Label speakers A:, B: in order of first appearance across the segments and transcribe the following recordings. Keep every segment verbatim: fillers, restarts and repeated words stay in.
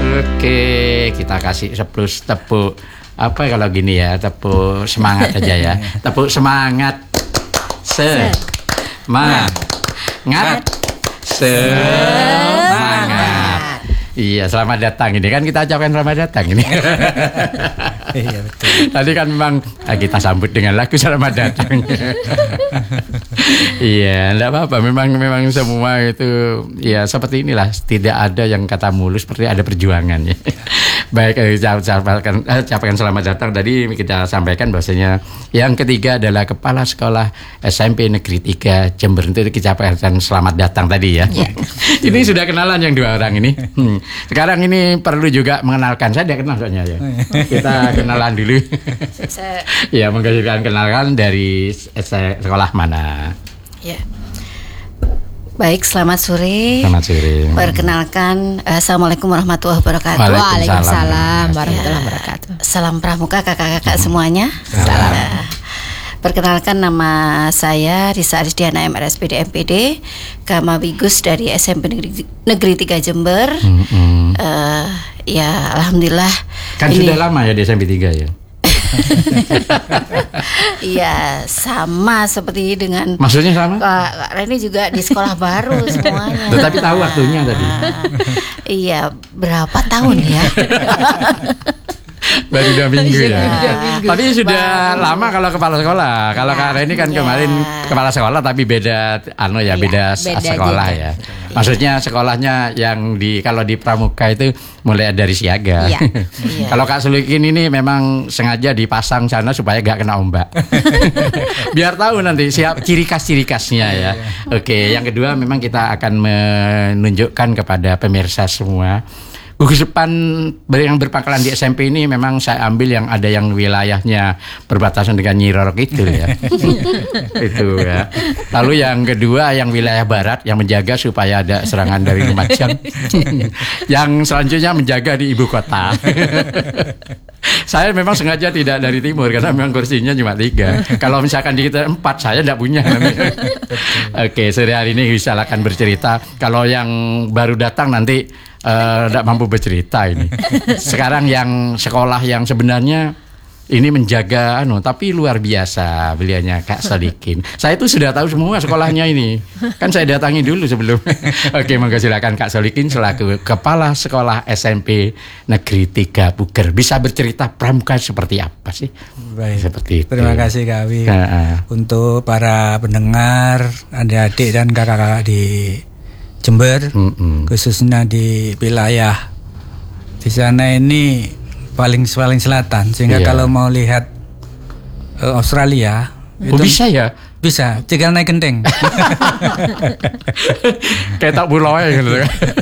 A: Oke, kita kasih sepuluh tepuk apa kalau gini ya, tepuk semangat aja ya. Tepuk semangat. Semangat. Semangat. Iya, selamat datang ini kan kita ucapkan selamat datang ini.
B: Iya betul.
A: Tadi kan memang kita sambut dengan lagu selamat datang. Iya, enggak apa-apa. Memang memang semua itu ya seperti inilah. Tidak ada yang kata mulus, seperti ada perjuangan ya. Baik, ucapkan, ucapkan selamat datang. Tadi kita sampaikan bahwasanya yang ketiga adalah Kepala Sekolah S M P Negeri tiga Jember, itu kita ucapkan selamat datang tadi ya. Yeah. Ini sudah kenalan yang dua orang ini. Hmm. Sekarang ini perlu juga mengenalkan. Saya tidak kenal soalnya ya. Kita kenalan dulu. Ya, menggantikan kenalan dari sekolah mana?
C: Ya. Baik, selamat sore.
A: Selamat sore.
C: Perkenalkan, Assalamualaikum warahmatullahi wabarakatuh.
A: Waalaikumsalam
C: warahmatullahi wabarakatuh. Salam pramuka kakak-kakak semuanya. Salam. Perkenalkan, nama saya Risa Arisdiana M R S P D M P D, Kamawigus dari S M P Negeri, Negeri tiga Jember. Mm-hmm. uh, ya, alhamdulillah.
A: Kan ini sudah lama ya di S M P tiga ya.
C: Iya, sama seperti dengan.
A: Maksudnya sama?
C: Kak Reni juga di sekolah baru semuanya.
A: Tetapi tahu waktunya tadi.
C: Iya, berapa tahun ya?
A: Baru dua minggu ya. Tapi sudah baru. Lama kalau kepala sekolah. Kalau ya, Kak Reni kan ya. Kemarin kepala sekolah tapi beda ano ya, ya beda, beda sekolah juga. Ya. Maksudnya sekolahnya yang di kalau di Pramuka itu mulai dari siaga. Ya. Ya. Kalau Kak Solikin ini memang sengaja dipasang sana supaya gak kena ombak. Biar tahu nanti siap ciri khas ciri khasnya ya. Oke, yang kedua memang kita akan menunjukkan kepada pemirsa semua. Gugus depan yang berpangkalan di S M P ini memang saya ambil yang ada yang wilayahnya berbatasan dengan Nyi Roro Kidul ya. Itu ya. Lalu yang kedua yang wilayah barat yang menjaga supaya ada serangan dari Lumajang. Yang selanjutnya menjaga di ibu kota. Saya memang sengaja tidak dari timur karena memang kursinya cuma tiga. Kalau misalkan di kita empat, saya tidak punya. Oke, sore hari ini bisa akan bercerita. Kalau yang baru datang nanti tidak uh, mampu bercerita ini. Sekarang yang sekolah yang sebenarnya ini menjaga anu tapi luar biasa beliaunya Kak Solikin. Saya itu sudah tahu semua sekolahnya ini. Kan saya datangi dulu sebelum. Oke, monggo silakan Kak Solikin selaku Kepala Sekolah S M P Negeri tiga Puger bisa bercerita pramuka seperti apa sih?
B: Baik.
A: Seperti itu.
B: Terima kasih Kak Wi.
A: Nah,
B: untuk para pendengar, adik-adik dan kakak-kakak di Jember, mm-mm. khususnya di wilayah di sana ini paling paling selatan, sehingga iya. Kalau mau lihat uh, Australia,
A: oh, itu bisa ya?
B: Bisa, tinggal naik genteng.
A: Kayak tak buloy gitu.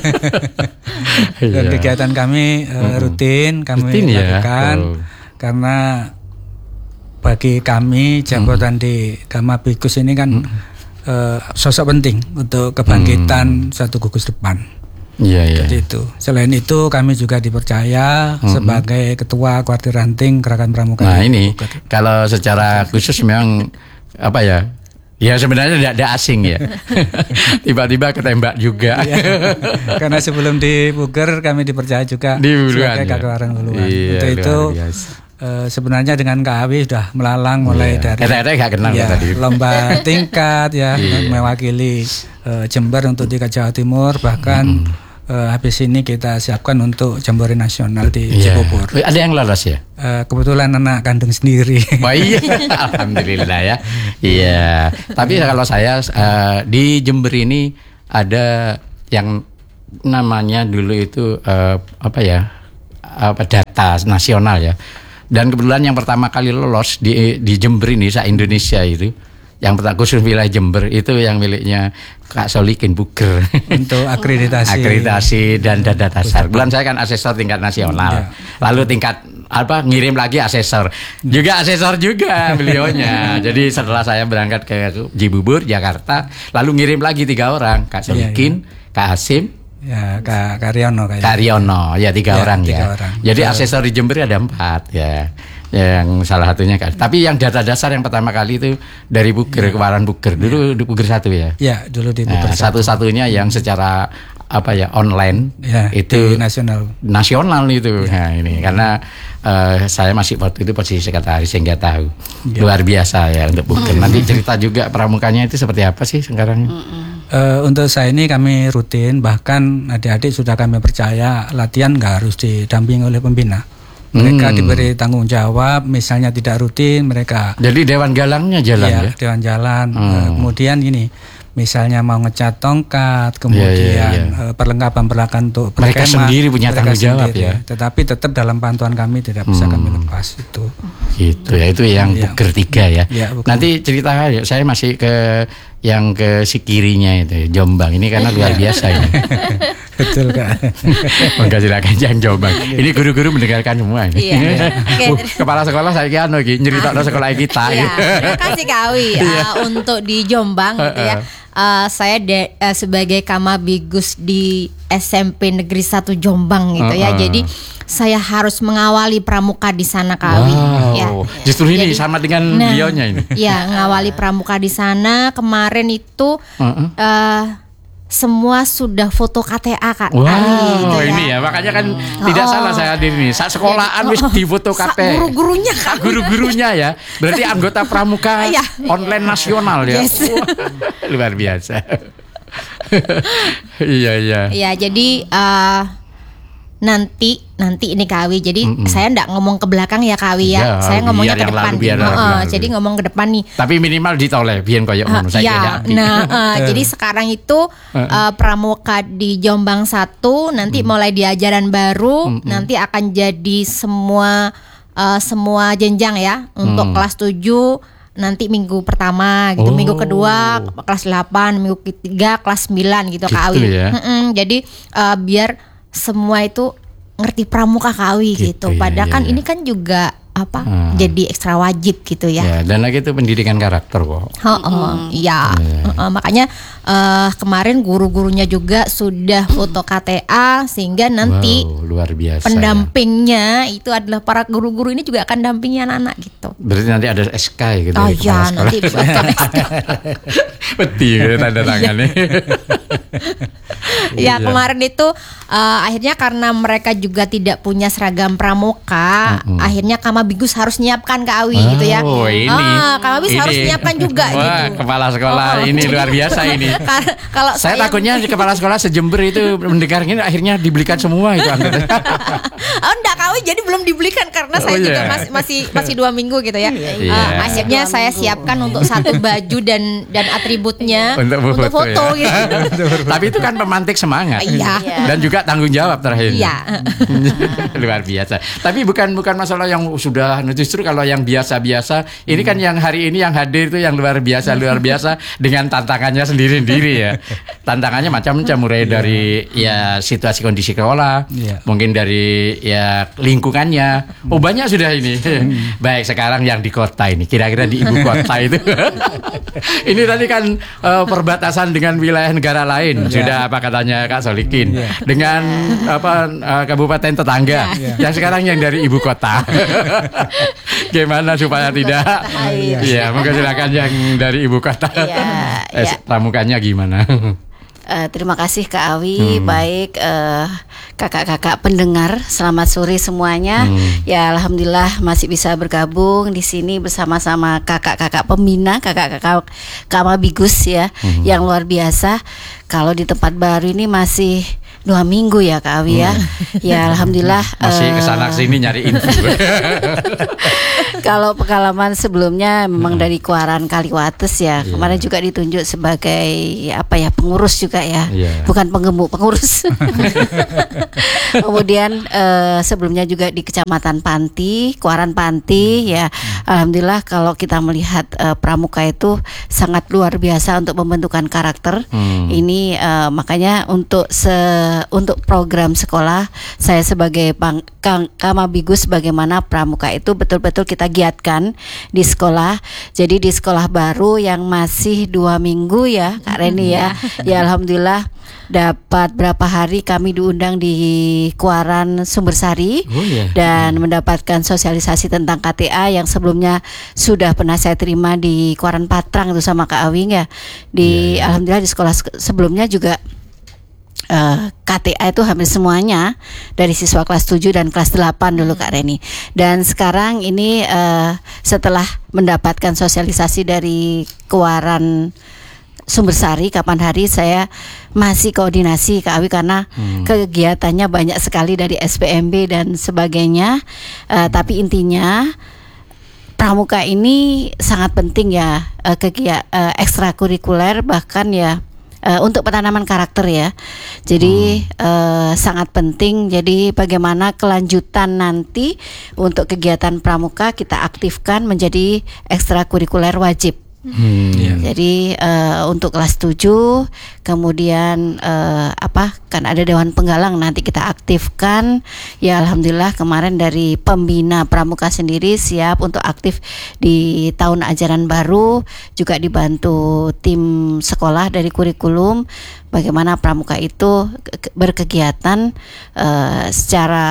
B: Dan kegiatan kami uh, rutin kami rutin lakukan ya? Oh. Karena bagi kami jabatan mm. di Kamawigus ini kan. Mm. Uh, sosok penting untuk kebangkitan hmm. satu gugus depan.
A: Iya, iya.
B: Jadi itu. Selain itu kami juga dipercaya hmm. sebagai ketua kuartir ranting Gerakan Pramuka.
A: Nah ini Bukat. Kalau secara khusus memang apa ya? Ya sebenarnya tidak ada asing ya. Tiba-tiba ketembak juga.
B: Karena sebelum di Puger kami dipercaya juga
A: di
B: sebagai ya? Kakak Wuluan. Iya, untuk itu Uh, sebenarnya dengan K A W sudah melalang mulai yeah. dari
A: R R gak kenal
B: ya,
A: tadi.
B: lomba tingkat ya yeah. mewakili uh, Jember untuk tingkat Jawa Timur, bahkan mm. uh, habis ini kita siapkan untuk Jambore Nasional di yeah. Cibubur.
A: Ada yang lolos ya?
B: Uh, kebetulan anak kandung sendiri.
A: Oh iya, alhamdulillah ya. Iya. Tapi kalau saya uh, di Jember ini ada yang namanya dulu itu uh, apa ya? Apa data nasional ya. Dan kebetulan yang pertama kali lolos di di Jember ini se-Indonesia itu, yang pertama khusus wilayah Jember itu yang miliknya Kak Solikin Puger
B: untuk akreditasi
A: akreditasi dan data dasar. Kebetulan saya kan asesor tingkat nasional. Ya. Lalu tingkat apa ngirim lagi asesor. Juga asesor juga beliaunya. Jadi setelah saya berangkat ke Cibubur, Jakarta, lalu ngirim lagi tiga orang, Kak Solikin, ya, ya. Kak Hasim,
B: ya Kak Karyono kayaknya.
A: Karyono ya tiga ya, orang
B: tiga
A: ya.
B: Orang.
A: Jadi asesor di Jember ada empat ya. Yang salah satunya kan. Tapi yang data dasar yang pertama kali itu dari Puger, ya. Kewaran Puger dulu ya. Di Puger satu ya.
B: Ya dulu di Puger
A: nah, satu. Satu-satunya yang secara apa ya online
B: ya,
A: itu
B: nasional
A: nasional itu. Nah ini karena uh, saya masih waktu itu posisi sekretaris sehingga tahu ya. Luar biasa ya untuk Buker. Mm. Nanti cerita juga pramukanya itu seperti apa sih sekarang?
B: Uh, untuk saya ini kami rutin, bahkan adik-adik sudah kami percaya latihan nggak harus didampingi oleh pembina. Mereka hmm. diberi tanggung jawab, misalnya tidak rutin mereka.
A: Jadi dewan galangnya jalan ya?
B: Ya, dewan jalan.
A: Hmm.
B: Uh, kemudian ini, misalnya mau ngecat tongkat, kemudian
A: yeah, yeah, yeah.
B: Uh, perlengkapan peralatan untuk
A: mereka
B: berkemah,
A: sendiri punya tanggung jawab ya.
B: Tetapi tetap dalam pantauan kami tidak bisa hmm. kami lepas itu.
A: Gitu ya, itu yang ya. Buker tiga ya. ya Nanti cerita ya, saya masih ke yang ke si kirinya itu Jombang ini karena luar biasa ini.
B: Betul Kak.
A: Monggo silakan yang Jombang. Ini guru-guru mendengarkan semua ini. Iya. uh, kepala sekolah saya ki anu iki nyeritakno sekolah kita.
D: Iya. Terima kasih Kak Awi uh, untuk di Jombang gitu ya. Uh, saya de, uh, sebagai Kamabigus di S M P Negeri satu Jombang gitu uh, uh. ya. Jadi saya harus mengawali pramuka di sana Kak Awi.
A: Wow.
D: Ya.
A: Justru ini
D: Jadi,
A: sama dengan
D: nah,
A: beliaunya ini.
D: Ya, ngawali pramuka di sana. Kemarin itu uh, uh. Uh, semua sudah foto K T A Kak.
A: Wow,
D: gitu ya.
A: Ini ya makanya kan hmm. tidak oh. salah saya hadir ini. Saat sekolahan wis oh. di foto K T A.
D: Guru-gurunya Kak.
A: Guru-gurunya ya. Berarti anggota pramuka ya. Online nasional ya.
D: Yes.
A: Wah, luar biasa. Iya iya.
D: Iya, jadi uh, nanti nanti ini Kak Awi. Jadi mm-mm. saya enggak ngomong ke belakang ya Kak Awi ya. ya saya ngomongnya ke depan.
A: Lalu, biar
D: oh,
A: lalu.
D: Jadi ngomong ke depan nih.
A: Tapi minimal ditoleh biyen koyo ngono
D: uh, ya, nah, uh, jadi sekarang itu uh, pramuka di Jombang satu nanti mm. mulai di ajaran baru, mm-mm. nanti akan jadi semua uh, semua jenjang ya. Untuk mm. kelas tujuh nanti minggu pertama gitu, oh. minggu kedua kelas delapan, minggu ketiga kelas sembilan gitu, gitu Kak Awi. Ya? Jadi uh, biar semua itu ngerti pramuka Kak Awi gitu, gitu. Padahal ya, kan ya. Ini kan juga apa hmm. jadi ekstra wajib gitu ya.
A: Ya dan lagi itu pendidikan karakter kok.
D: Oh, oh ya, ya. Uh, makanya uh, kemarin guru-gurunya juga sudah foto K T A sehingga nanti
A: wow, luar biasa.
D: Pendampingnya ya. Itu adalah para guru-guru ini juga akan dampingi anak-anak gitu.
A: Berarti nanti ada S K gitu.
D: Oh ya nanti.
A: Betul tanda tangannya.
D: Ya kemarin itu uh, akhirnya karena mereka juga tidak punya seragam pramuka, mm-hmm. akhirnya Kamabigus harus nyiapkan Kak Awi oh, gitu ya.
A: Oh ini.
D: Ah, Kamabigus harus nyiapkan juga.
A: Wah,
D: gitu.
A: Kepala sekolah oh, ini luar biasa ini.
D: Kalau
A: saya, saya takutnya kepala sekolah sejember itu mendengar ini akhirnya dibelikan semua itu.
D: Oh enggak Kak Awi, jadi belum dibelikan karena saya oh, juga yeah. masih masih masih dua minggu gitu ya. Yeah. Uh, akhirnya dua saya minggu. Siapkan untuk satu baju dan dan atributnya untuk, untuk foto, foto ya. Gitu.
A: Tapi itu kan pemantik semangat.
D: Iya.
A: Dan juga tanggung jawab terakhir.
D: Iya.
A: Luar biasa. Tapi bukan bukan masalah yang sudah, justru kalau yang biasa-biasa, ini kan yang hari ini yang hadir itu yang luar biasa luar biasa dengan tantangannya sendiri-sendiri ya. Tantangannya macam-macam mulai dari ya situasi kondisi sekolah, yeah. mungkin dari ya lingkungannya. Oh banyak sudah ini. Baik sekarang yang di kota ini, kira-kira di ibu kota itu. Ini tadi kan uh, perbatasan dengan wilayah negara lain. Sudah apa katanya Kak Solikin yeah. dengan apa uh, kabupaten tetangga yeah. yang sekarang yang dari ibu kota. Gimana supaya ibu tidak iya mungkin silakan yang dari ibu kota yeah, eh, yeah. pramukanya gimana?
C: Uh, terima kasih Kak Awi, hmm. baik uh, kakak-kakak pendengar, selamat sore semuanya. Hmm. Ya alhamdulillah masih bisa bergabung di sini bersama-sama kakak-kakak pembina, kakak-kakak Kamabigus ya, hmm. yang luar biasa. Kalau di tempat baru ini masih dua minggu ya Kak Awi ya. Hmm. Ya alhamdulillah
A: masih kesana kesini nyari info.
C: Kalau pengalaman sebelumnya memang hmm. dari Kuaran Kaliwates ya. Yeah. Kemarin juga ditunjuk sebagai apa ya pengurus juga ya. Yeah. Bukan penggemuk, pengurus. Kemudian uh, sebelumnya juga di Kecamatan Panti, Kuaran Panti hmm. ya. Alhamdulillah kalau kita melihat uh, pramuka itu sangat luar biasa untuk pembentukan karakter. Hmm. Ini uh, makanya untuk se untuk program sekolah saya sebagai Bang Kamabigus bagaimana pramuka itu betul-betul kita giatkan di sekolah. Jadi di sekolah baru yang masih dua minggu ya Kak Reni ya. Ya alhamdulillah dapat berapa hari kami diundang di Kuaran Sumbersari oh, yeah. dan hmm. mendapatkan sosialisasi tentang K T A yang sebelumnya sudah pernah saya terima di Kuaran Patrang itu sama Kak Awing ya. Di yeah, yeah. alhamdulillah di sekolah sebelumnya juga uh, K T A itu hampir semuanya dari siswa kelas tujuh dan kelas delapan dulu Kak Reni. Dan sekarang ini uh, setelah mendapatkan sosialisasi dari Kewaran Sumbersari kapan hari, saya masih koordinasi Kak Awi karena hmm. kegiatannya banyak sekali dari S P M B dan sebagainya. Uh, tapi intinya pramuka ini sangat penting ya, uh, kegiatan uh, ekstrakurikuler bahkan ya uh, untuk penanaman karakter ya. Jadi hmm. uh, sangat penting. Jadi bagaimana kelanjutan nanti untuk kegiatan pramuka kita aktifkan menjadi ekstrakurikuler wajib. Hmm, yeah. Jadi uh, untuk kelas tujuh kemudian uh, apa kan ada Dewan Penggalang nanti kita aktifkan ya. Alhamdulillah kemarin dari pembina pramuka sendiri siap untuk aktif di tahun ajaran baru, juga dibantu tim sekolah dari kurikulum bagaimana pramuka itu berkegiatan uh, secara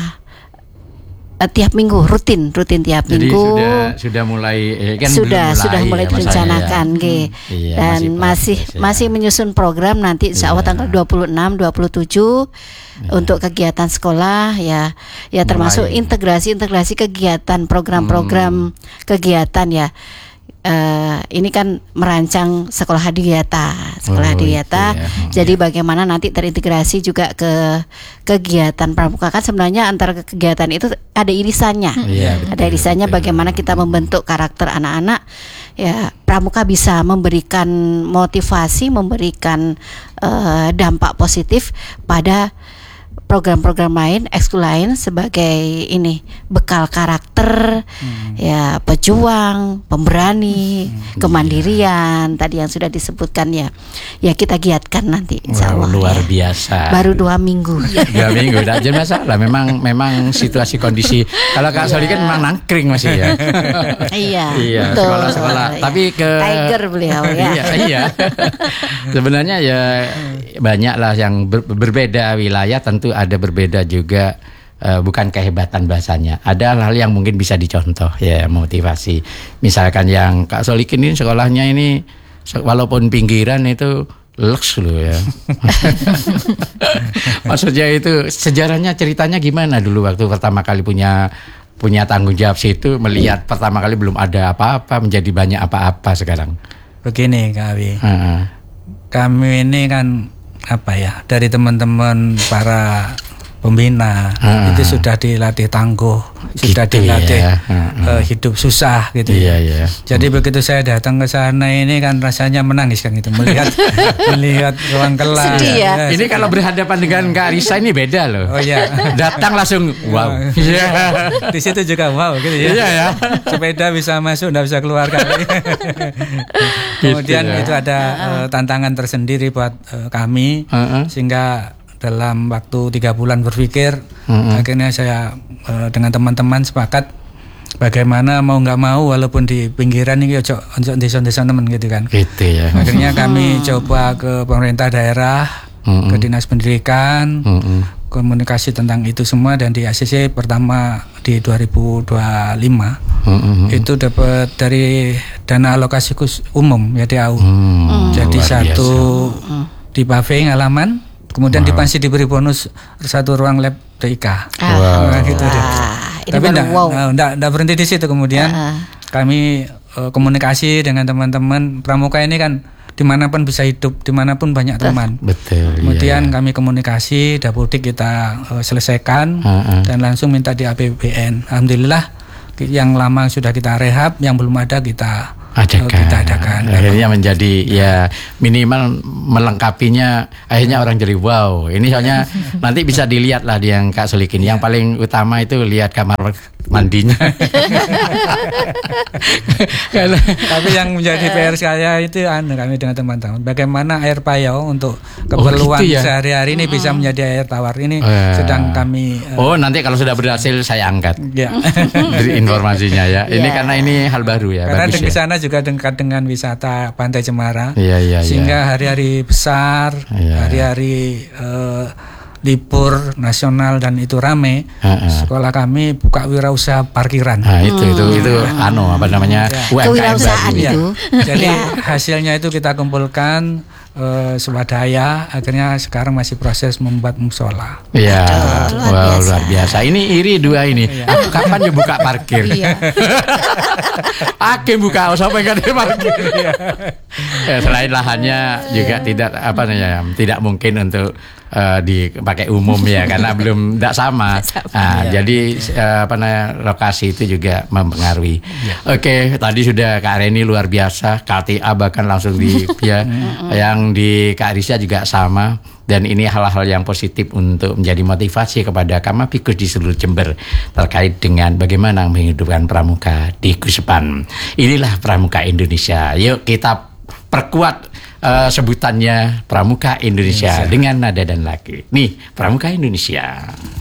C: tiap minggu, rutin rutin tiap
A: Jadi
C: minggu
A: sudah sudah mulai eh, kan
C: sudah
A: mulai,
C: sudah mulai
A: ya,
C: direncanakan ya. Ge.
A: Hmm, iya,
C: Dan masih masih,
A: ya.
C: masih menyusun program nanti insya Allah iya. tanggal dua puluh enam dua puluh tujuh iya. untuk kegiatan sekolah ya ya termasuk integrasi-integrasi kegiatan program-program hmm. kegiatan ya. Uh, ini kan merancang sekolah hadiyata, sekolah oh, hadiyata. Ya. Jadi bagaimana nanti terintegrasi juga ke kegiatan pramuka, kan sebenarnya antara kegiatan itu ada irisannya, ya, ada irisannya bagaimana kita membentuk karakter anak-anak. Ya, pramuka bisa memberikan motivasi, memberikan uh, dampak positif pada program-program lain, ekskul lain sebagai ini bekal karakter, hmm. ya pejuang, pemberani, hmm. kemandirian tadi yang sudah disebutkan ya, ya kita giatkan nanti insya Allah.
A: Wow, luar
C: ya.
A: biasa.
C: Baru dua minggu.
A: Dua minggu, tidak jadi masalah. Memang memang situasi kondisi. Kalau Kak Soli kan memang nangkring masih ya.
C: Iya.
A: Iya. Sekolah-sekolah. Ya. Tapi ke
C: Tiger beliau ya.
A: Iya. iya. Sebenarnya ya banyak lah yang ber, berbeda wilayah tentu. Ada berbeda juga uh, bukan kehebatan bahasanya. Ada hal-hal yang mungkin bisa dicontoh ya, motivasi. Misalkan yang Kak Solikin ini sekolahnya ini walaupun pinggiran itu leks loh ya. Maksudnya itu sejarahnya, ceritanya gimana dulu waktu pertama kali punya punya tanggung jawab situ, melihat pertama kali belum ada apa-apa menjadi banyak apa-apa sekarang.
B: Begini Kak Awi.
A: Uh-huh.
B: Kami ini kan apa ya, dari teman-teman para pembina ah. itu sudah dilatih tangguh, gitu sudah dilatih ya. ah, ah. Uh, hidup susah gitu.
A: Iya, iya.
B: Jadi hmm. begitu saya datang ke sana ini kan rasanya menangis kan gitu, melihat melihat ruang kelas.
C: Sedih ya.
B: Ya,
A: ini kalau berhadapan dengan Kak Risa ini beda loh.
B: Oh iya.
A: Datang langsung wow.
B: Di situ juga wow gitu ya.
A: Iya ya.
B: Sepeda bisa masuk, enggak bisa keluar kan. Kemudian gitu ya. Itu ada uh, tantangan tersendiri buat uh, kami uh-uh. sehingga dalam waktu tiga bulan berpikir uh-uh. akhirnya saya uh, dengan teman-teman sepakat bagaimana mau nggak mau walaupun di pinggiran ini ojo ojo desa-desa teman gitu kan.
A: Gitu ya.
B: Akhirnya kami coba ke pemerintah daerah, uh-uh. ke dinas pendidikan, uh-uh. komunikasi tentang itu semua, dan di A C C pertama di dua ribu dua puluh lima uh-uh. itu dapat dari dana alokasi khusus umum ya D A U. Uh-uh. Jadi satu uh-uh. di paving halaman, kemudian wow. di Pansi diberi bonus satu ruang lab T I K.
C: Wow.
B: Nah, gitu deh. Tapi enggak,
C: wow.
B: enggak, enggak berhenti di situ. Kemudian uh. kami uh, komunikasi dengan teman-teman pramuka ini kan dimanapun bisa hidup, dimanapun banyak teman.
A: Betul.
B: Kemudian
A: iya.
B: kami komunikasi, dapodik kita uh, selesaikan uh-uh. dan langsung minta di A P B N. Alhamdulillah yang lama sudah kita rehab, yang belum ada kita
A: adakan.
B: Kita adakan.
A: Akhirnya menjadi ya minimal melengkapinya. Akhirnya orang jadi wow. Ini soalnya nanti bisa dilihat lah di yang Kak Solikin. Yang paling utama itu lihat kamar mandinya.
B: Karena, tapi yang menjadi P R saya itu anu kami dengan teman-teman. Bagaimana air payau untuk keperluan oh, gitu ya? Sehari-hari ini bisa menjadi air tawar. Ini oh, ya. sedang kami.
A: Uh, oh nanti kalau sudah berhasil saya angkat. Ya. Dari informasinya ya. Ini ya. Karena ini hal baru ya.
B: Karena di
A: ya.
B: sana juga dekat dengan wisata Pantai Cemara,
A: iya, iya,
B: sehingga
A: iya.
B: hari-hari besar, iya. hari-hari uh, libur nasional dan itu rame, uh-uh. sekolah kami buka wirausaha parkiran.
A: Nah, itu itu itu hmm. anu apa namanya
C: ya. U M K M baru.
B: Ya. Jadi ya. hasilnya itu kita kumpulkan uh, swadaya, akhirnya sekarang masih proses membuat musola.
A: Iya,
C: Aduh, luar
A: wow,
C: biasa.
A: luar biasa. Ini iri dua ini. Ah, kapan ya buka parkir?
D: Iya.
A: Hakim buka, sampai kan dia parkir. Ya, selain lahannya juga tidak apa namanya, tidak mungkin untuk uh, dipakai umum ya, karena belum tidak sama. Nah, jadi uh, apa namanya, lokasi itu juga mempengaruhi. Oke, tadi sudah Kak Reni luar biasa, K T A bahkan langsung di ya, yang di Kak Risa juga sama. Dan ini hal-hal yang positif untuk menjadi motivasi kepada Kamavikus di seluruh Jember terkait dengan bagaimana menghidupkan pramuka di Gusepan. Inilah Pramuka Indonesia. Yuk kita perkuat uh, sebutannya Pramuka Indonesia, Indonesia dengan nada dan lagu. Nih, Pramuka Indonesia.